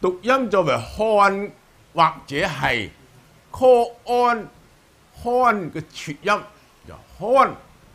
讀音作為漢或者係 call on 漢嘅撮音就漢，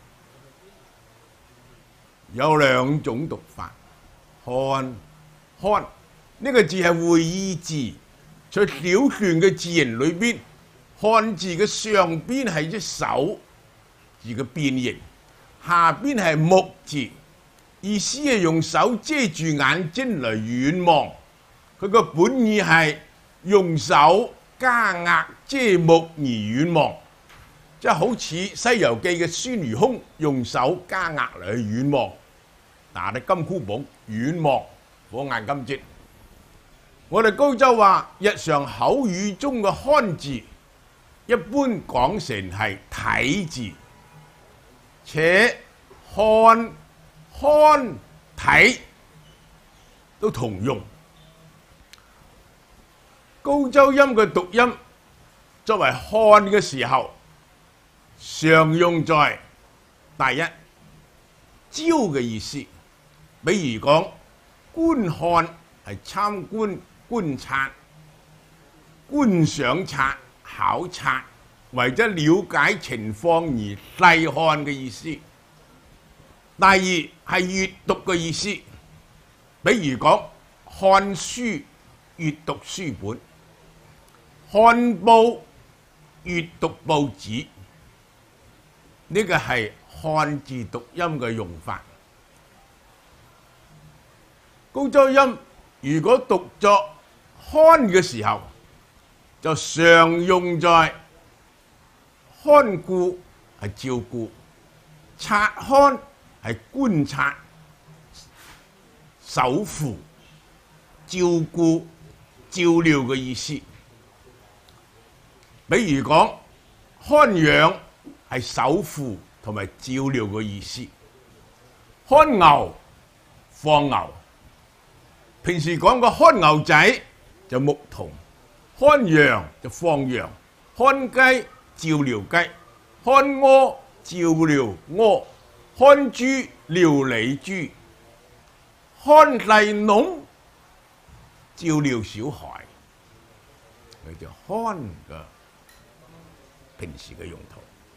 有兩種讀法。漢呢個字係會意字，在小篆嘅字形裏邊，漢字嘅上邊係隻手字嘅變形，下邊係目字，意思係用手遮住眼睛嚟遠望。佢個本意係用手加額遮目而遠望，即係好似《西遊記》嘅孫悟空用手加額嚟遠望，拿啲金箍棒遠望，火眼金睛。我哋高州話日常口語中嘅漢字，一般講成係體字，且漢體都同用。高州音嘅讀音作為漢嘅時候，常用在第一招嘅意思，比如講觀看係參觀、觀察、觀賞察、考察，為咗了解情況而細看嘅意思。第二係閱讀嘅意思，比如講看書、閱讀書本。看報、閱讀報紙，呢個係漢字讀音嘅用法。高州音如果讀作看嘅時候，就常用在看顧係照顧，察看係觀察、守護、照顧、照料嘅意思。比如講看養係守護同埋照料嘅意思，看牛放牛，平時講個看牛仔就牧童，看羊就放羊，看雞照料雞，看鵝照料鵝，看豬料理豬，看細農照料小孩，佢就看嘅平時嘅用途。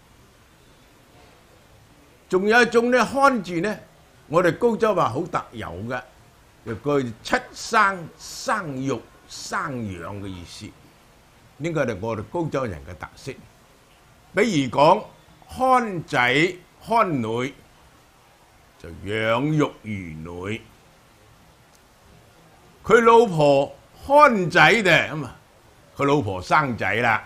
仲有一種咧看字咧，我哋高州話好特有嘅，就句七生生育生養嘅意思。呢個係我哋高州人嘅特色。比如講看仔看女就養育兒女，佢老婆看仔嘅咁啊，佢老婆生仔啦。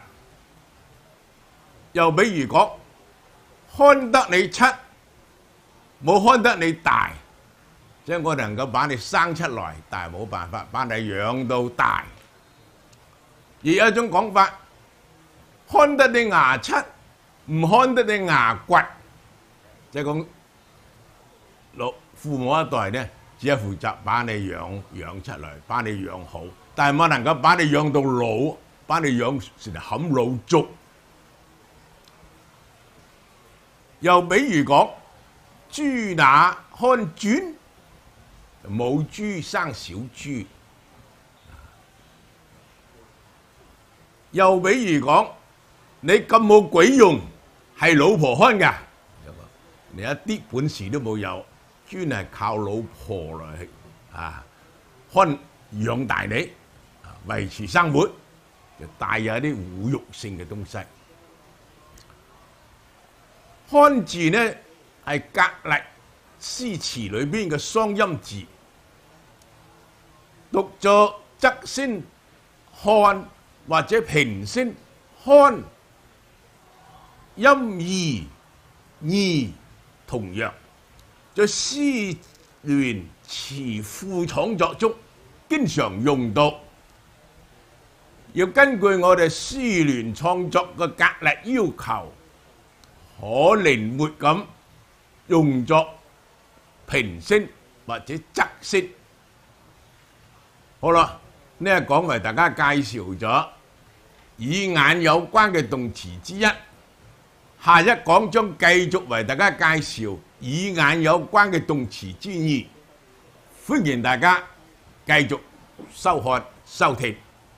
又比如講看得你七，冇看得你大，即係我能夠把你生出來，但係冇辦法把你養到大。而有一種講法，看得你牙七，唔看得你牙骨，即係講父母一代咧，只係負責把你養出嚟，把你養好，但係冇能夠把你養到老，把你養成冚老族。又比如講豬乸看轉，母豬生小豬。又比如講你咁冇鬼用，係老婆看㗎，你一啲本事都冇有，專係靠老婆嚟看養大你，維持生活，就帶有一啲侮辱性嘅東西。看字呢係格律詩詞裏邊嘅雙音字，讀作側聲看或者平聲看，音異異同樣，在詩聯詞賦創作中經常用到。要根據我哋詩聯創作嘅格律要求，可靈活咁用作平聲或者側聲。好啦，呢一講為大家介紹咗以眼有關嘅動詞之一，下一講將繼續為大家介紹以眼有關嘅動詞之二。歡迎大家繼續收看收聽。